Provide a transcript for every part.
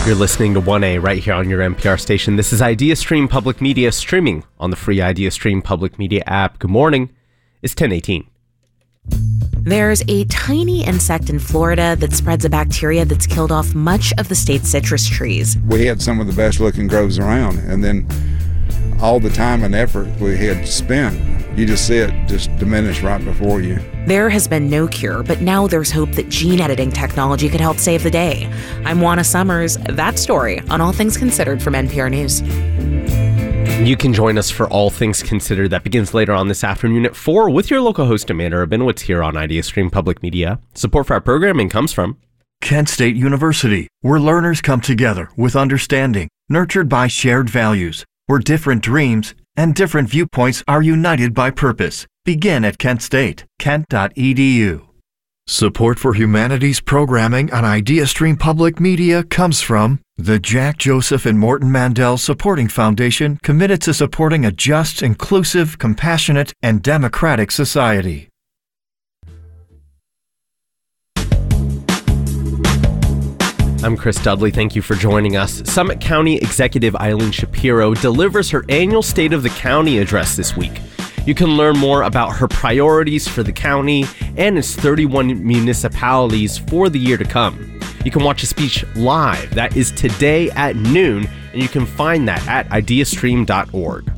You're listening to 1A right here on your NPR station. This is IdeaStream Public Media streaming on the free IdeaStream Public Media app. Good morning. It's 10:18. There's a tiny insect in Florida that spreads a bacteria that's killed off much of the state's citrus trees. We had some of the best looking groves around, and then all the time and effort we had spent, you just see it just diminish right before you. There has been no cure, but now there's hope that gene editing technology could help save the day. I'm Juana Summers. That story on All Things Considered from NPR News. You can join us for All Things Considered. That begins later on this afternoon at 4 with your local host, Amanda Rabinowitz, here on IdeaStream Public Media. Support for our programming comes from Kent State University, where learners come together with understanding, nurtured by shared values, where different dreams and different viewpoints are united by purpose. Begin at Kent State, kent.edu. Support for humanities programming on IdeaStream Public Media comes from the Jack Joseph and Morton Mandel Supporting Foundation, committed to supporting a just, inclusive, compassionate, and democratic society. I'm Chris Dudley. Thank you for joining us. Summit County Executive Eileen Shapiro delivers her annual State of the County address this week. You can learn more about her priorities for the county and its 31 municipalities for the year to come. You can watch a speech live. That is today at noon, and you can find that at ideastream.org.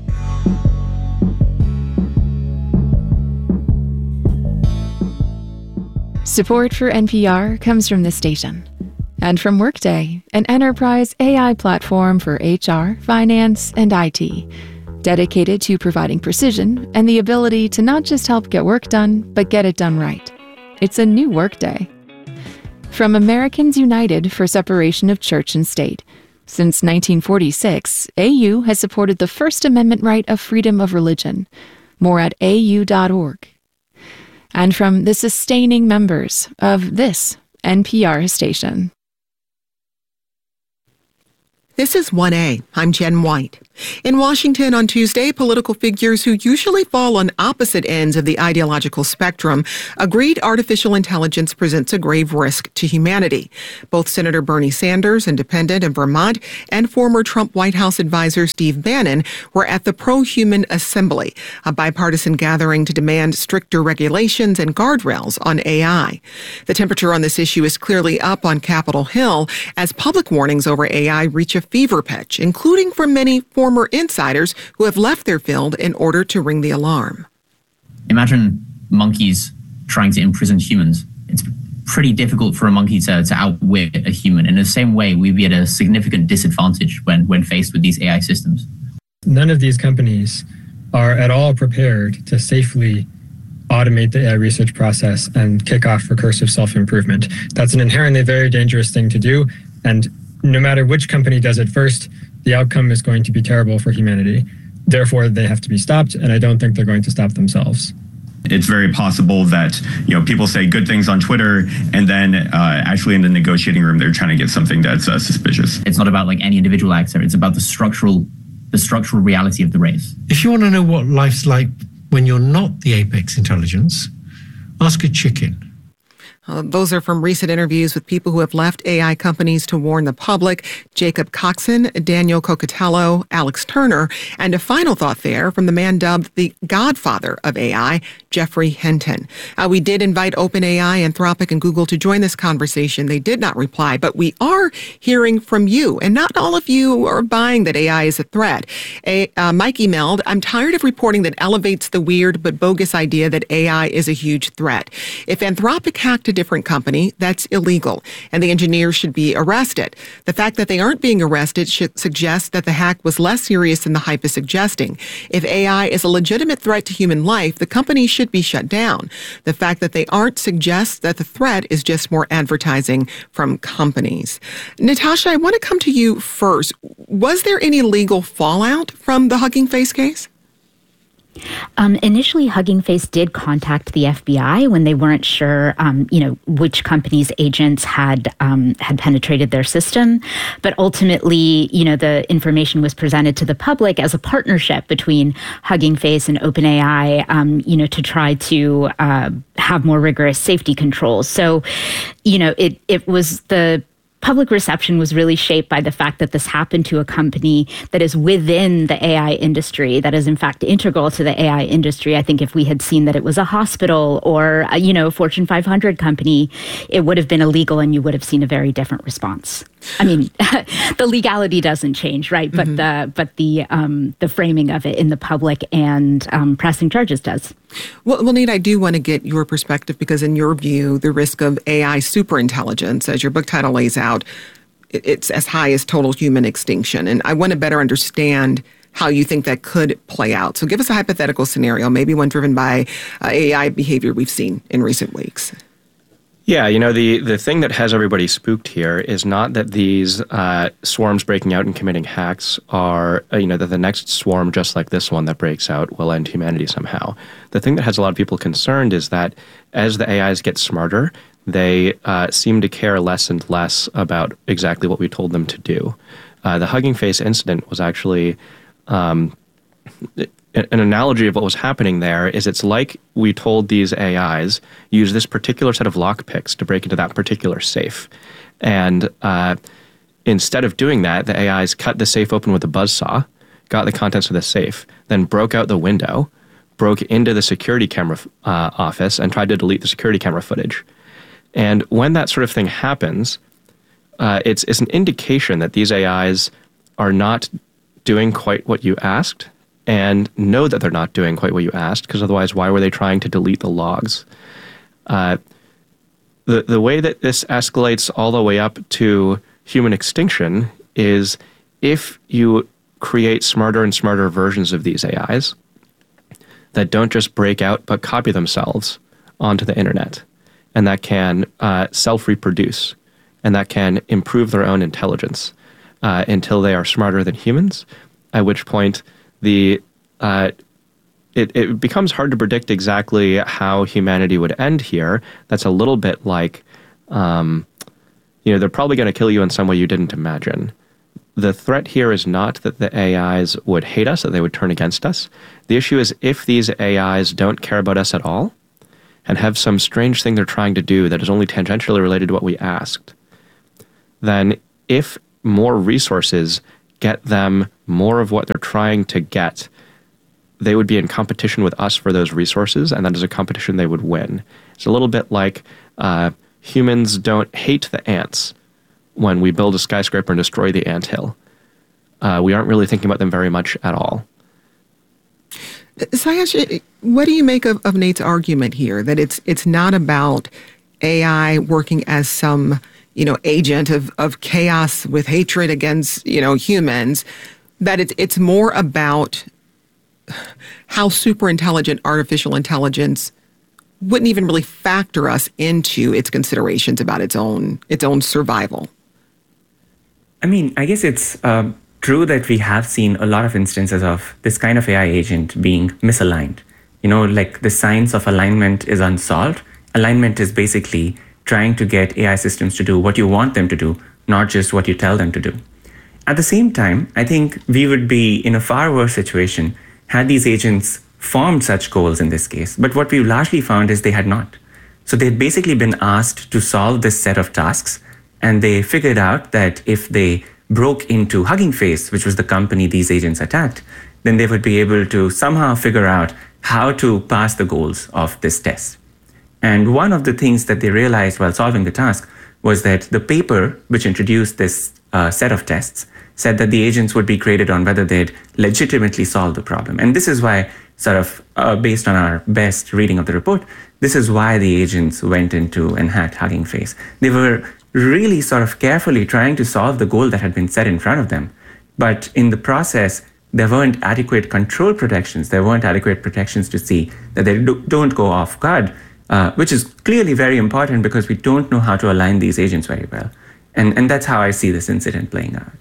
Support for NPR comes from this station and from Workday, an enterprise AI platform for HR, finance, and IT, dedicated to providing precision and the ability to not just help get work done, but get it done right. It's a new Workday. From Americans United for Separation of Church and State. Since 1946, AU has supported the First Amendment right of freedom of religion. More at au.org. And from the sustaining members of this NPR station. This is 1A. I'm Jen White. In Washington on Tuesday, political figures who usually fall on opposite ends of the ideological spectrum agreed artificial intelligence presents a grave risk to humanity. Both Senator Bernie Sanders, independent in Vermont, and former Trump White House advisor Steve Bannon were at the Pro-Human Assembly, a bipartisan gathering to demand stricter regulations and guardrails on AI. The temperature on this issue is clearly up on Capitol Hill as public warnings over AI reach a fever pitch, including from many former insiders who have left their field in order to ring the alarm. Imagine monkeys trying to imprison humans. It's pretty difficult for a monkey to outwit a human. In the same way, we'd be at a significant disadvantage when faced with these AI systems. None of these companies are at all prepared to safely automate the AI research process and kick off recursive self-improvement. That's an inherently very dangerous thing to do, and no matter which company does it first, the outcome is going to be terrible for humanity. Therefore, they have to be stopped, and I don't think they're going to stop themselves. It's very possible that, people say good things on Twitter, and then actually in the negotiating room, they're trying to get something that's suspicious. It's not about like any individual actor. It's about the structural reality of the race. If you want to know what life's like when you're not the apex intelligence, ask a chicken. Those are from recent interviews with people who have left AI companies to warn the public. Jacob Coxon, Daniel Cocatello, Alex Turner, and a final thought there from the man dubbed the godfather of AI, Geoffrey Hinton. We did invite OpenAI, Anthropic, and Google to join this conversation. They did not reply, but we are hearing from you, and not all of you are buying that AI is a threat. Mike emailed, I'm tired of reporting that elevates the weird but bogus idea that AI is a huge threat. If Anthropic hacked a different company, that's illegal, and the engineers should be arrested. The fact that they aren't being arrested should suggest that the hack was less serious than the hype is suggesting. If AI is a legitimate threat to human life, the company should be shut down. The fact that they aren't suggests that the threat is just more advertising from companies. Natasha, I want to come to you first. Was there any legal fallout from the Hugging Face case? Initially, Hugging Face did contact the FBI when they weren't sure, which company's agents had penetrated their system. But ultimately, the information was presented to the public as a partnership between Hugging Face and OpenAI, to try to have more rigorous safety controls. So, it was the public reception was really shaped by the fact that this happened to a company that is within the AI industry, that is in fact integral to the AI industry. I think if we had seen that it was a hospital or a Fortune 500 company, it would have been illegal and you would have seen a very different response. I mean, the legality doesn't change, right? But the framing of it in the public and pressing charges does. Well, Nate, I do want to get your perspective because in your view, the risk of AI superintelligence, as your book title lays out, it's as high as total human extinction. And I want to better understand how you think that could play out. So give us a hypothetical scenario, maybe one driven by AI behavior we've seen in recent weeks. Yeah, the thing that has everybody spooked here is not that these swarms breaking out and committing hacks are, that the next swarm just like this one that breaks out will end humanity somehow. The thing that has a lot of people concerned is that as the AIs get smarter, they seem to care less and less about exactly what we told them to do. The Hugging Face incident was actually an analogy of what was happening there is it's like we told these AIs, use this particular set of lockpicks to break into that particular safe. And instead of doing that, the AIs cut the safe open with a buzzsaw, got the contents of the safe, then broke out the window, broke into the security camera office, and tried to delete the security camera footage. And when that sort of thing happens, it's an indication that these AIs are not doing quite what you asked, and know that they're not doing quite what you asked, because otherwise why were they trying to delete the logs? The way that this escalates all the way up to human extinction is if you create smarter and smarter versions of these AIs that don't just break out but copy themselves onto the internet, and that can self-reproduce, and that can improve their own intelligence until they are smarter than humans, at which point it becomes hard to predict exactly how humanity would end here. That's a little bit like, they're probably going to kill you in some way you didn't imagine. The threat here is not that the AIs would hate us, that they would turn against us. The issue is if these AIs don't care about us at all and have some strange thing they're trying to do that is only tangentially related to what we asked, then if more resources get them more of what they're trying to get, they would be in competition with us for those resources, and that is a competition they would win. It's a little bit like humans don't hate the ants when we build a skyscraper and destroy the anthill. We aren't really thinking about them very much at all. Sayesh, what do you make of Nate's argument here, that it's not about AI working as some agent of chaos with hatred against, humans, that it's more about how super intelligent artificial intelligence wouldn't even really factor us into its considerations about its own survival? I mean, I guess it's true that we have seen a lot of instances of this kind of AI agent being misaligned. Like the science of alignment is unsolved. Alignment is basically trying to get AI systems to do what you want them to do, not just what you tell them to do. At the same time, I think we would be in a far worse situation had these agents formed such goals in this case. But what we've largely found is they had not. So they'd basically been asked to solve this set of tasks, and they figured out that if they broke into Hugging Face, which was the company these agents attacked, then they would be able to somehow figure out how to pass the goals of this test. And one of the things that they realized while solving the task was that the paper which introduced this set of tests said that the agents would be graded on whether they'd legitimately solved the problem. And this is why, sort of based on our best reading of the report, this is why the agents went into and hacked Hugging Face. They were really sort of carefully trying to solve the goal that had been set in front of them. But in the process, there weren't adequate control protections. There weren't adequate protections to see that they don't go off guard, which is clearly very important because we don't know how to align these agents very well. And that's how I see this incident playing out.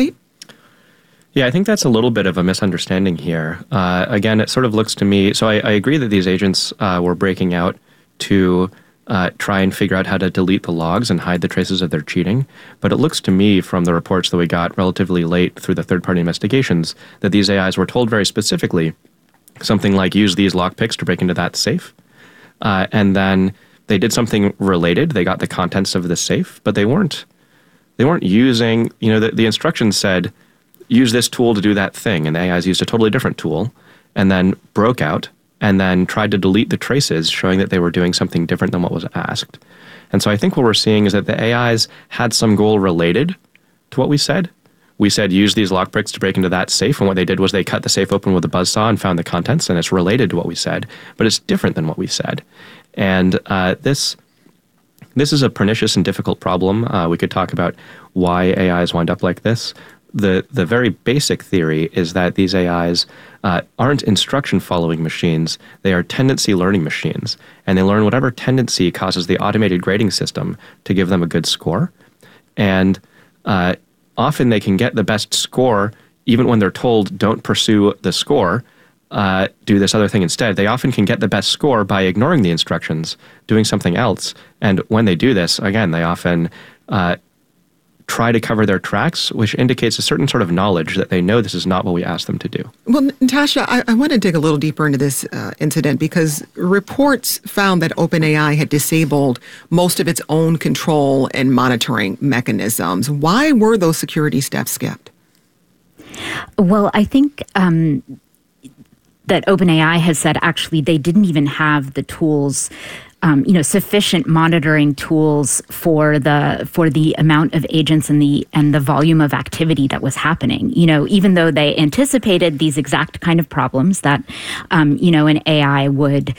Yeah, I think that's a little bit of a misunderstanding here. Again, it sort of looks to me, so I agree that these agents were breaking out to try and figure out how to delete the logs and hide the traces of their cheating. But it looks to me from the reports that we got relatively late through the third-party investigations that these AIs were told very specifically something like use these lockpicks to break into that safe. And then they did something related. They got the contents of the safe, but they weren't They weren't using, the instructions said, use this tool to do that thing. And the AIs used a totally different tool and then broke out and then tried to delete the traces, showing that they were doing something different than what was asked. And so I think what we're seeing is that the AIs had some goal related to what we said. We said, use these lockpicks to break into that safe. And what they did was they cut the safe open with a buzzsaw and found the contents. And it's related to what we said, but it's different than what we said. And this is a pernicious and difficult problem. We could talk about why AIs wind up like this. The very basic theory is that these AIs aren't instruction-following machines. They are tendency learning machines. And they learn whatever tendency causes the automated grading system to give them a good score. And often they can get the best score even when they're told, don't pursue the score, do this other thing instead. They often can get the best score by ignoring the instructions, doing something else. And when they do this, again, they often try to cover their tracks, which indicates a certain sort of knowledge that they know this is not what we asked them to do. Well, Natasha, I want to dig a little deeper into this incident because reports found that OpenAI had disabled most of its own control and monitoring mechanisms. Why were those security steps skipped? Well, I think that OpenAI has said actually they didn't even have the tools, sufficient monitoring tools for the amount of agents and the volume of activity that was happening. Even though they anticipated these exact kind of problems that, an AI would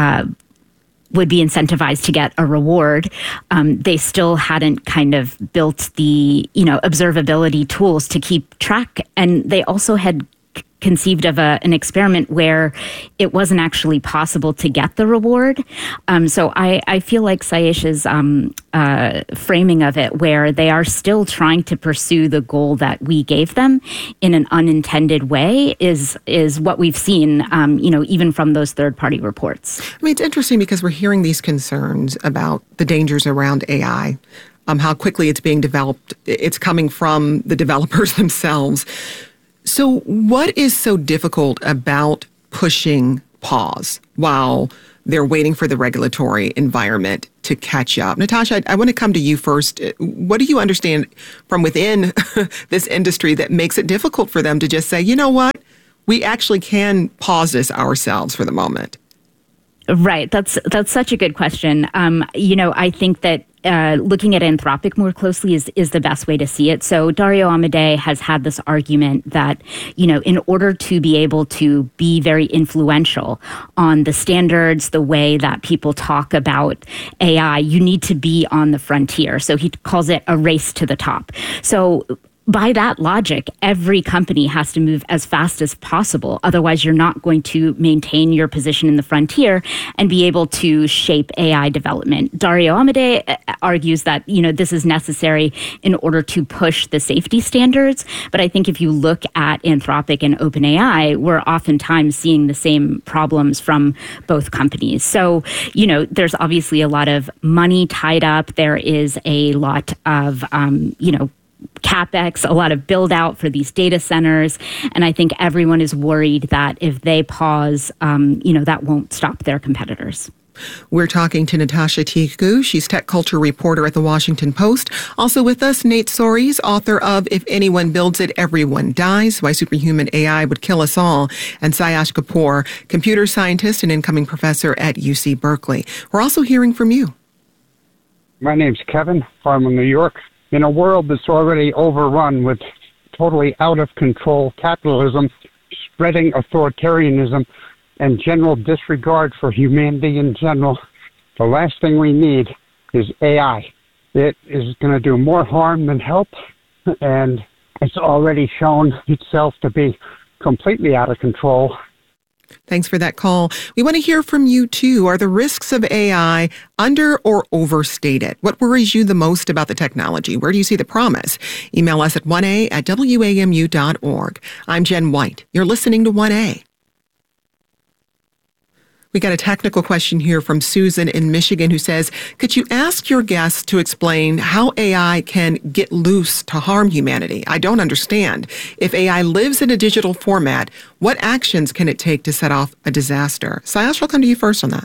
be incentivized to get a reward, they still hadn't kind of built the, observability tools to keep track. And they also had conceived of an experiment where it wasn't actually possible to get the reward. So I feel like Sayesh's framing of it, where they are still trying to pursue the goal that we gave them in an unintended way, is what we've seen, even from those third-party reports. I mean, it's interesting because we're hearing these concerns about the dangers around AI, how quickly it's being developed. It's coming from the developers themselves. So what is so difficult about pushing pause while they're waiting for the regulatory environment to catch up? Natasha, I want to come to you first. What do you understand from within this industry that makes it difficult for them to just say, you know what, we actually can pause this ourselves for the moment? Right. That's such a good question. I think that looking at Anthropic more closely is the best way to see it. So Dario Amodei has had this argument that, in order to be able to be very influential on the standards, the way that people talk about AI, you need to be on the frontier. So he calls it a race to the top. So by that logic, every company has to move as fast as possible. Otherwise, you're not going to maintain your position in the frontier and be able to shape AI development. Dario Amodei argues that, this is necessary in order to push the safety standards. But I think if you look at Anthropic and OpenAI, we're oftentimes seeing the same problems from both companies. So, there's obviously a lot of money tied up. There is a lot of, CapEx, a lot of build out for these data centers. And I think everyone is worried that if they pause, that won't stop their competitors. We're talking to Natasha Tiku. She's tech culture reporter at The Washington Post. Also with us, Nate Soares, author of If Anyone Builds It, Everyone Dies, Why Superhuman AI Would Kill Us All, and Sayesh Kapoor, computer scientist and incoming professor at UC Berkeley. We're also hearing from you. My name's Kevin from New York. In a world that's already overrun with totally out of control capitalism, spreading authoritarianism, and general disregard for humanity in general, the last thing we need is AI. It is going to do more harm than help, and it's already shown itself to be completely out of control. Thanks for that call. We want to hear from you, too. Are the risks of AI under or overstated? What worries you the most about the technology? Where do you see the promise? Email us at 1a@wamu.org. I'm Jen White. You're listening to 1A. We got a technical question here from Susan in Michigan who says, could you ask your guests to explain how AI can get loose to harm humanity? I don't understand. If AI lives in a digital format, what actions can it take to set off a disaster? Sayesh, I'll come to you first on that.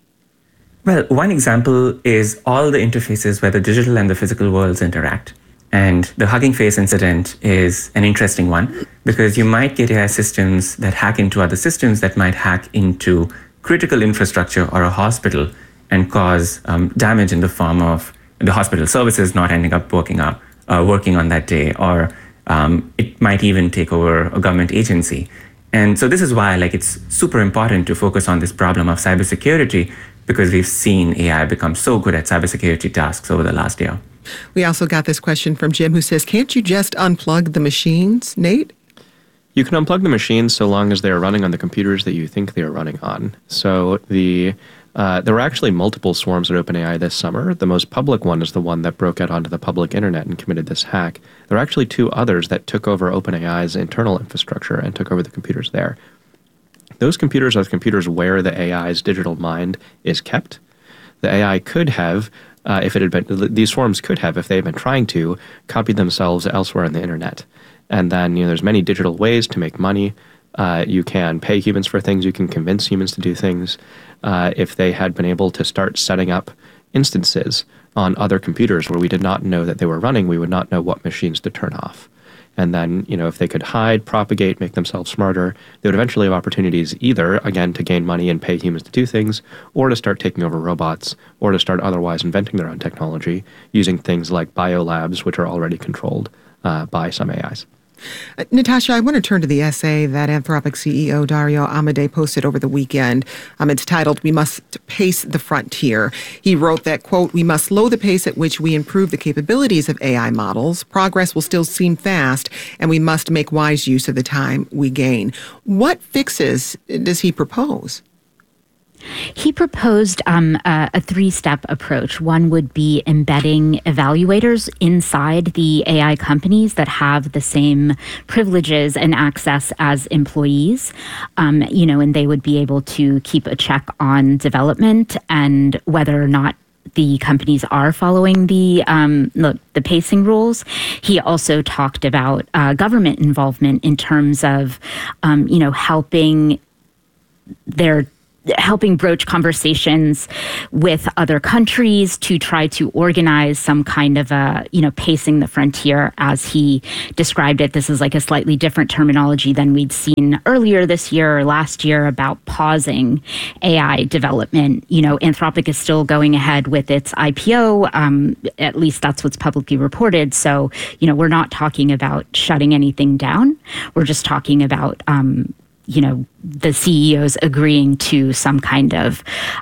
Well, one example is all the interfaces where the digital and the physical worlds interact. And the Hugging Face incident is an interesting one because you might get AI systems that hack into other systems that might hack into critical infrastructure or a hospital and cause damage in the form of the hospital services not ending up working on that day, or it might even take over a government agency. And so this is why it's super important to focus on this problem of cybersecurity, because we've seen AI become so good at cybersecurity tasks over the last year. We also got this question from Jim, who says, can't you just unplug the machines, Nate? You can unplug the machines so long as they are running on the computers that you think they are running on. So there were actually multiple swarms at OpenAI this summer. The most public one is the one that broke out onto the public internet and committed this hack. There are actually 2 others that took over OpenAI's internal infrastructure and took over the computers there. Those computers are the computers where the AI's digital mind is kept. The AI could have, these swarms could have, if they had been trying to, copied themselves elsewhere on the internet. And then, there's many digital ways to make money. You can pay humans for things. You can convince humans to do things. If they had been able to start setting up instances on other computers where we did not know that they were running, we would not know what machines to turn off. And then, if they could hide, propagate, make themselves smarter, they would eventually have opportunities either, again, to gain money and pay humans to do things, or to start taking over robots, or to start otherwise inventing their own technology using things like biolabs, which are already controlled by some AIs. Natasha, I want to turn to the essay that Anthropic CEO Dario Amodei posted over the weekend. It's titled, "We Must Pace the Frontier." He wrote that, quote, "We must slow the pace at which we improve the capabilities of AI models. Progress will still seem fast, and we must make wise use of the time we gain." What fixes does he propose? He proposed a 3-step approach. One would be embedding evaluators inside the AI companies that have the same privileges and access as employees, and they would be able to keep a check on development and whether or not the companies are following the pacing rules. He also talked about government involvement in terms of, helping broach conversations with other countries to try to organize some kind of pacing the frontier, as he described it. This is a slightly different terminology than we'd seen earlier this year or last year about pausing AI development. Anthropic is still going ahead with its IPO. At least that's what's publicly reported. So, we're not talking about shutting anything down. We're just talking about, the CEOs agreeing to some kind of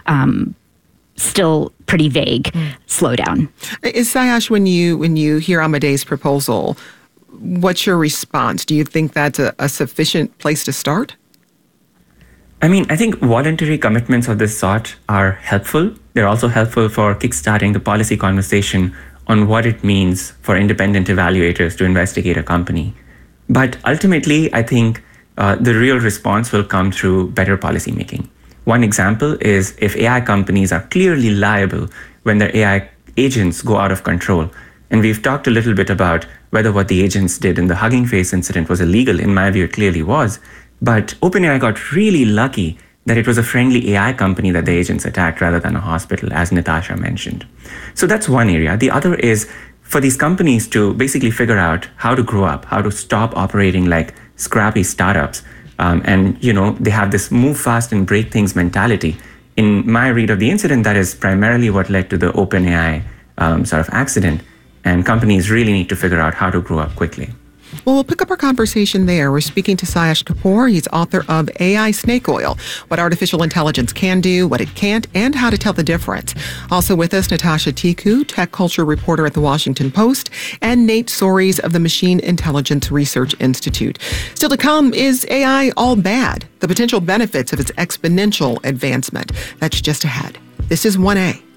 still pretty vague slowdown. Sayash, when you hear Amodei's proposal, what's your response? Do you think that's a sufficient place to start? I think voluntary commitments of this sort are helpful. They're also helpful for kickstarting the policy conversation on what it means for independent evaluators to investigate a company. But ultimately, I think the real response will come through better policymaking. One example is if AI companies are clearly liable when their AI agents go out of control. And we've talked a little bit about whether what the agents did in the Hugging Face incident was illegal. In my view, it clearly was. But OpenAI got really lucky that it was a friendly AI company that the agents attacked rather than a hospital, as Natasha mentioned. So that's one area. The other is for these companies to basically figure out how to grow up, how to stop operating like scrappy startups. They have this move fast and break things mentality. In my read of the incident, that is primarily what led to the OpenAI accident. And companies really need to figure out how to grow up quickly. Well, we'll pick up our conversation there. We're speaking to Sayash Kapoor. He's author of AI Snake Oil, What Artificial Intelligence Can Do, What It Can't, and How to Tell the Difference. Also with us, Natasha Tiku, tech culture reporter at The Washington Post, and Nate Soares of the Machine Intelligence Research Institute. Still to come, is AI all bad? The potential benefits of its exponential advancement. That's just ahead. This is 1A.